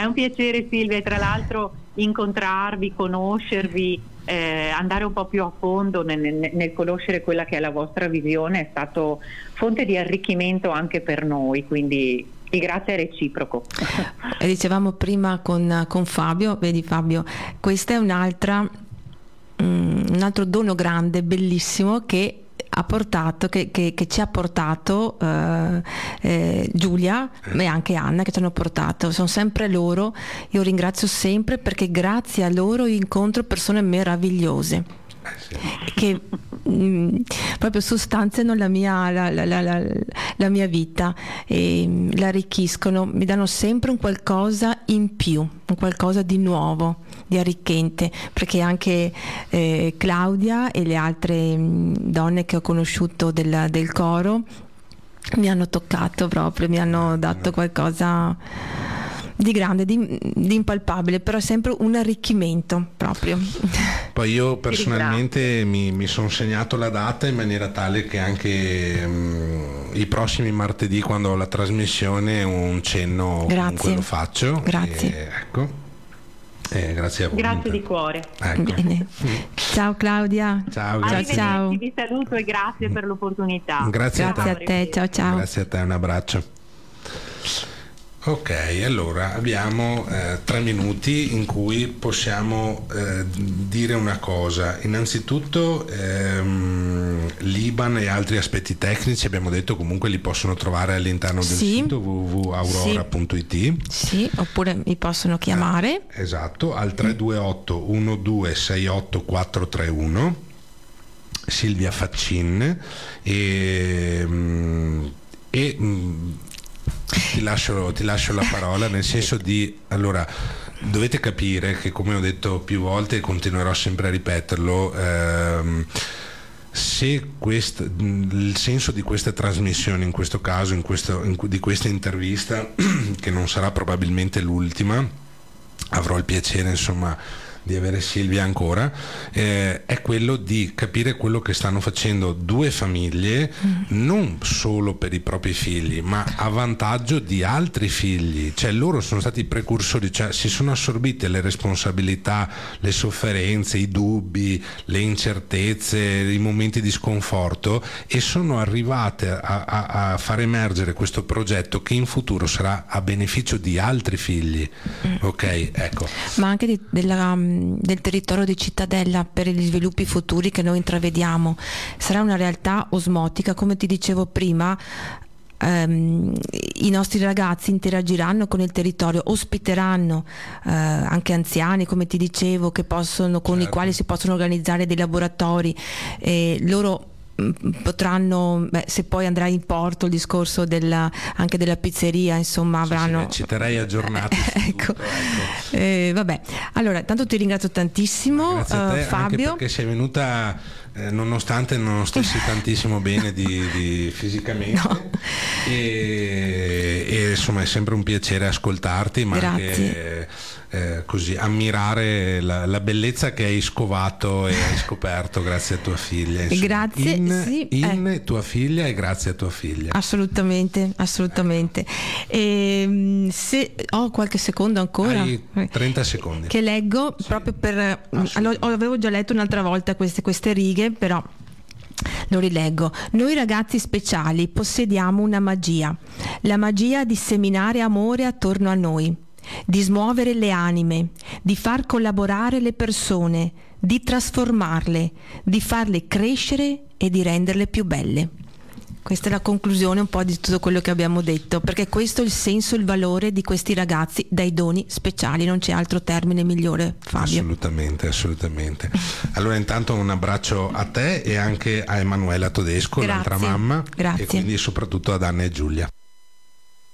un piacere, Silvia, e tra l'altro incontrarvi, conoscervi, andare un po' più a fondo nel conoscere quella che è la vostra visione è stato fonte di arricchimento anche per noi, quindi il grazie è reciproco. E dicevamo prima con Fabio, vedi Fabio, questa è un altro dono grande, bellissimo, che ha portato, che ci ha portato Giulia e anche Anna, che ci hanno portato, sono sempre loro. Io ringrazio sempre, perché grazie a loro io incontro persone meravigliose che proprio sostanziano la mia vita e la arricchiscono, mi danno sempre un qualcosa in più, un qualcosa di nuovo, di arricchente, perché anche Claudia e le altre donne che ho conosciuto del coro mi hanno toccato proprio, mi hanno dato qualcosa di grande, di impalpabile, però sempre un arricchimento proprio. Poi io personalmente mi sono segnato la data in maniera tale che anche i prossimi martedì, quando ho la trasmissione, un cenno comunque lo faccio. Grazie. Ecco. Grazie a voi. Grazie di cuore. Ecco. Bene. Ciao Claudia. Ciao, ciao. Vi saluto e grazie per l'opportunità. Grazie a te. Ciao. Grazie a te, un abbraccio. Ok, allora abbiamo 3 minuti in cui possiamo dire una cosa. Innanzitutto l'IBAN e altri aspetti tecnici, abbiamo detto, comunque li possono trovare all'interno del sito www.aurora.it. Sì, oppure mi possono chiamare. Esatto, al 328 1268 431, Silvia Faccin, ti lascio la parola, nel senso di, allora, dovete capire che, come ho detto più volte e continuerò sempre a ripeterlo, se il senso di questa trasmissione, in questo caso, di questa intervista, che non sarà probabilmente l'ultima, avrò il piacere insomma di avere Silvia ancora, è quello di capire quello che stanno facendo 2 famiglie, non solo per i propri figli, ma a vantaggio di altri figli. Cioè loro sono stati i precursori, cioè si sono assorbite le responsabilità, le sofferenze, i dubbi, le incertezze, i momenti di sconforto, e sono arrivate a far emergere questo progetto che in futuro sarà a beneficio di altri figli. Ok, ecco. Ma anche del territorio di Cittadella, per gli sviluppi futuri che noi intravediamo. Sarà una realtà osmotica, come ti dicevo prima. I nostri ragazzi interagiranno con il territorio, ospiteranno anche anziani, come ti dicevo, con i quali si possono organizzare dei laboratori, loro potranno, se poi andrà in porto il discorso anche della pizzeria, insomma avranno. Ci terrei aggiornati. Ecco. Vabbè, allora tanto ti ringrazio tantissimo. Grazie a te, Fabio, anche perché sei venuta nonostante non stessi tantissimo bene di fisicamente, no. e insomma è sempre un piacere ascoltarti, ma grazie. Anche così ammirare la bellezza che hai scovato e hai scoperto grazie a tua figlia, insomma. Grazie, tua figlia, e grazie a tua figlia. Assolutamente. Se ho qualche secondo ancora, hai 30 secondi che leggo, sì. Proprio per avevo già letto un'altra volta queste righe, però lo rileggo. Noi ragazzi speciali possediamo una magia, la magia di seminare amore attorno a noi, di smuovere le anime, di far collaborare le persone, di trasformarle, di farle crescere e di renderle più belle. Questa è la conclusione un po' di tutto quello che abbiamo detto, perché questo è il senso, il valore di questi ragazzi dai doni speciali, non c'è altro termine migliore, Fabio. Assolutamente. Allora intanto un abbraccio a te e anche a Emanuela Todesco, l'altra mamma, Grazie. E quindi soprattutto ad Anna e Giulia.